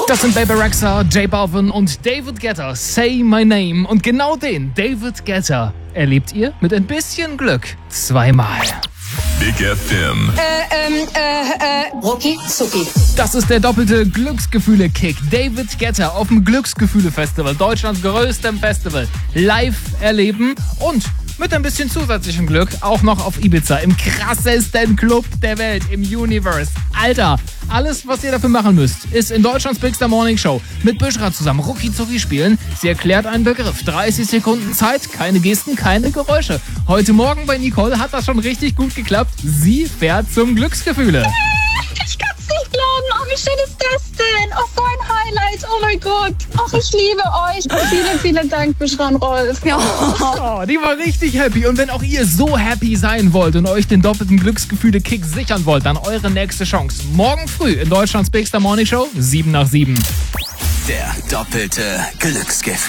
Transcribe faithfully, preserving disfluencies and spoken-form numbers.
Das sind Baby Rexha, J Balvin und David Guetta. Say My Name. Und genau den, David Guetta, erlebt ihr mit ein bisschen Glück zweimal. Big F M. Äh, ähm, äh, äh, Rucki Zucki. Das ist der doppelte Glücksgefühle-Kick. David Guetta auf dem Glücksgefühle-Festival, Deutschlands größtem Festival, live erleben und mit ein bisschen zusätzlichem Glück auch noch auf Ibiza, im krassesten Club der Welt, im Universe. Alter, alles, was ihr dafür machen müsst, ist in Deutschlands Big Star Morning Show mit Büschra zusammen Rucki Zucki spielen. Sie erklärt einen Begriff. dreißig Sekunden Zeit, keine Gesten, keine Geräusche. Heute Morgen bei Nicole hat das schon richtig gut geklappt. Sie fährt zum Glücksgefühle. Ich kann's nicht glauben. Oh, wie schön ist das denn? Oh, so ein Highlight. Oh mein Gott. Ach, ich liebe euch. Vielen, vielen Dank, Büschra und Rolf. Ja. Oh, die war richtig happy. Und wenn auch ihr so happy sein wollt und euch den doppelten Glücksgefühle-Kick sichern wollt, dann eure nächste Chance. Morgen früh in Deutschlands Big Star Morning Show, sieben nach sieben. Der doppelte Glücksgefühl.